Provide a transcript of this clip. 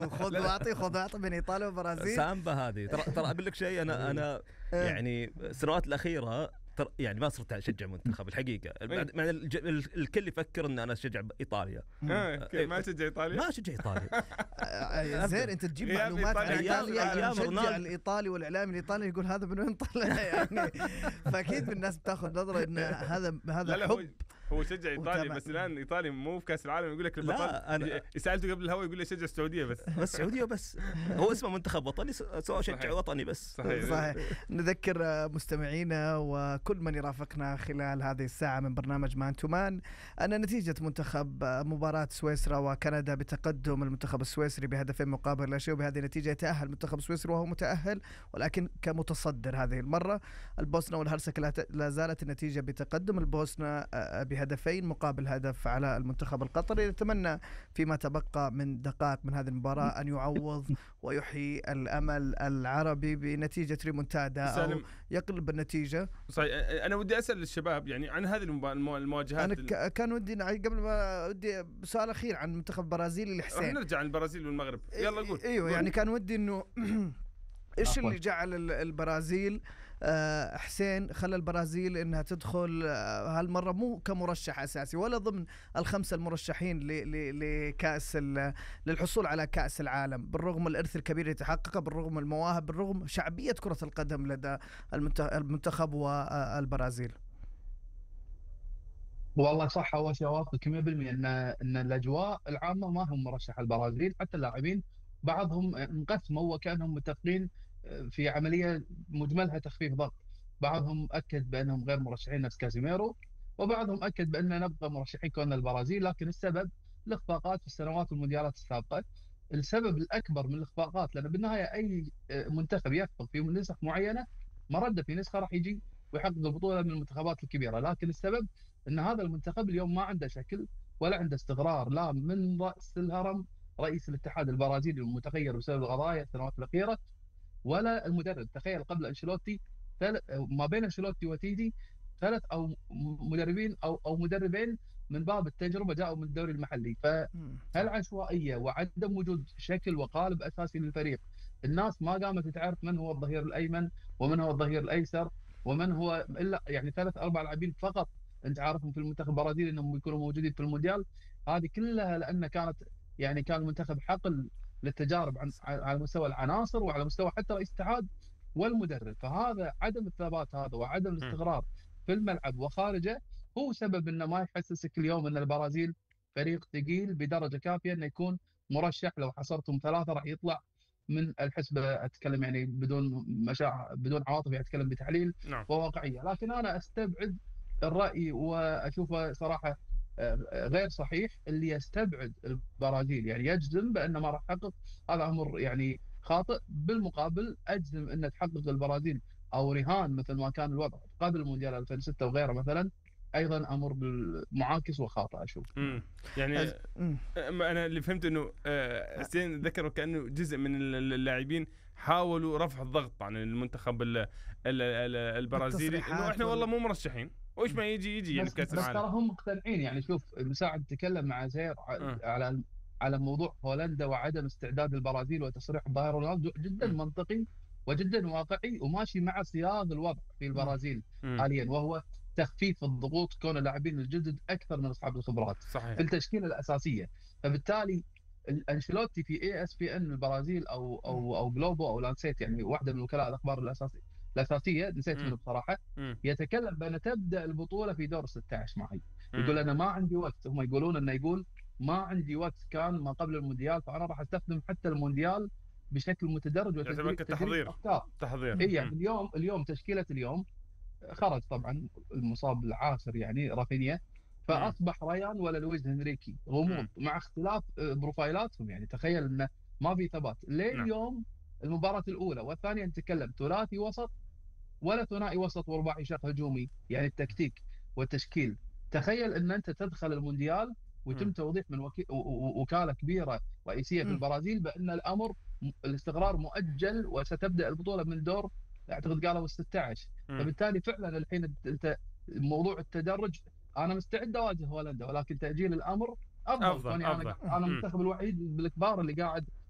خذ واعطي خذ واعطي بين ايطاليا والبرازيل. سامبا هذه. ترى اقول لك شيء، انا يعني السنوات الاخيره يعني ما صرت اشجع منتخب الحقيقه. الكل يفكر ان انا اشجع ايطاليا. ما اشجع ايطاليا، ما اشجع ايطاليا. زين انت تجيب معلومات عن ايطاليا، تشجع الايطالي والاعلامي الايطالي يقول هذا من وين طلع يعني. فاكيد الناس بتاخذ نظره ان هذا حب. هو شجع ايطاليا بس الان ايطاليا مو في كاس العالم. يقول لك البطل، سالته قبل الهوا يقول لي شجع السعوديه بس السعوديه بس. هو اسمه منتخب وطني، سواء شجع وطني بس. صحيح. نذكر مستمعينا وكل من يرافقنا خلال هذه الساعه من برنامج مان تو مان ان نتيجه منتخب مباراه سويسرا وكندا بتقدم المنتخب السويسري بهدفين مقابل لا شيء، وبهذه النتيجه يتاهل المنتخب السويسري وهو متاهل ولكن كمتصدر هذه المره. البوسنه والهرسك لا زالت النتيجه بتقدم البوسنه بهدفين مقابل هدف على المنتخب القطري. نتمنى فيما تبقى من دقائق من هذه المباراة أن يعوض ويحيي الأمل العربي بنتيجة ريمونتادا أو يقلب النتيجة. صحيح. أنا ودي أسأل الشباب يعني عن هذه المواجهات. أنا كان ودي قبل ما ودي سؤال أخير عن منتخب البرازيل لحسين. نرجع عن البرازيل والمغرب. يلا قول. أيوة يعني كان ودي إنه إيش اللي جعل البرازيل حسين خلى البرازيل إنها تدخل هالمرة مو كمرشح أساسي ولا ضمن الخمسة المرشحين لكأس للحصول على كأس العالم، بالرغم الإرث الكبير اللي تحققه، بالرغم المواهب، بالرغم شعبية كرة القدم لدى المنتخب والبرازيل؟ والله صح، أول شيء أوافقك 100% إن الأجواء العامة ما هم مرشح البرازيل. حتى اللاعبين بعضهم انقسموا وكانهم متفقين في عمليه مجملها تخفيف ضغط. بعضهم اكد بانهم غير مرشحين نفس كازيميرو، وبعضهم اكد بان نبقى مرشحين كون البرازيل. لكن السبب الاخفاقات في السنوات والمونديالات السابقه. السبب الاكبر من الاخفاقات، لان بالنهايه اي منتخب يخفق في نسخ معينه مرده في نسخه راح يجي ويحقق البطوله من المنتخبات الكبيره. لكن السبب ان هذا المنتخب اليوم ما عنده شكل ولا عنده استقرار، لا من راس الهرم رئيس الاتحاد البرازيلي المتغير بسبب القضايا السنوات الاخيره، ولا المدرب. تخيل قبل انشيلوتي ما بين انشيلوتي وتيدي 3 او مدربين او مدربين من باب التجربه جاءوا من الدوري المحلي. فهالعشوائيه وعدم وجود شكل وقالب اساسي للفريق، الناس ما قامت تعرف من هو الظهير الايمن ومن هو الظهير الايسر ومن هو الا يعني 3-4 لاعبين فقط انت عارفهم في المنتخب البرازيلي انهم يكونوا موجودين في المونديال. هذه كلها لان كان المنتخب حقل للتجارب على مستوى العناصر وعلى مستوى حتى رئيس الاتحاد والمدرب. فهذا عدم الثبات هذا وعدم الاستقرار في الملعب وخارجه هو سبب انه ما يحسسك اليوم ان البرازيل فريق ثقيل بدرجه كافيه انه يكون مرشح. لو حصرتهم 3 راح يطلع من الحسبه. اتكلم يعني بدون مشاعر بدون عواطف، اتكلم بتحليل وواقعيه. لكن انا استبعد الراي واشوفه صراحه غير صحيح اللي يستبعد البرازيل يعني يجزم بأنه ما راح يحقق. هذا أمر يعني خاطئ. بالمقابل أجزم أن تحقق البرازيل أو رهان مثل ما كان الوضع قبل مونديال 2006 وغيره مثلا أيضا أمر معاكس وخاطئ أشوف. يعني أنا اللي فهمت أنه حسين ذكروا كأنه جزء من اللاعبين حاولوا رفع الضغط عن المنتخب البرازيلي إنه إحنا والله مو مرشحين وإيش ما يجي يعني بكأس العالم. بس ترى هم مقتنعين. يعني شوف مساعد تكلم مع زير على موضوع هولندا وعدم استعداد البرازيل وتصريح الظاهر رونالدو جدا منطقي وجدا واقعي وماشي مع سياق الوضع في البرازيل حاليا، وهو تخفيف الضغوط كون اللاعبين الجدد اكثر من اصحاب الخبرات صحيح. في التشكيله الاساسيه. فبالتالي انشيلوتي في ESPN البرازيل او جلوبو او لانسيت يعني واحده من وكلاء الاخبار الاساسيه نسيت منه بصراحه، يتكلم بان تبدا البطوله في دور 16 معي. يقول انا ما عندي وقت. هم يقولون انه يقول ما عندي وقت كان ما قبل المونديال، فانا راح استخدم حتى المونديال بشكل متدرج وتحضير. اي يعني اليوم تشكيله اليوم خرج طبعا المصاب العاسر يعني رافينيا، فاصبح ريان ولا لويز هنريكي غموض مع اختلاف بروفايلاتهم. يعني تخيل انه ما في ثبات لين اليوم المباراه الاولى والثانيه نتكلم ثلاثي وسط ولا ثنائي وسط ورباعي شق هجومي. يعني التكتيك والتشكيل. تخيل ان انت تدخل المونديال ويتم توضيح من وكاله كبيره رئيسيه في البرازيل بان الامر الاستقرار مؤجل وستبدا البطوله من دور اعتقد قالوا 16. فبالتالي فعلا الحين انت موضوع التدرج انا مستعد اواجه هولندا ولكن تاجيل الامر افضل. أفضل. انا المنتخب الوحيد بالكبار اللي قاعد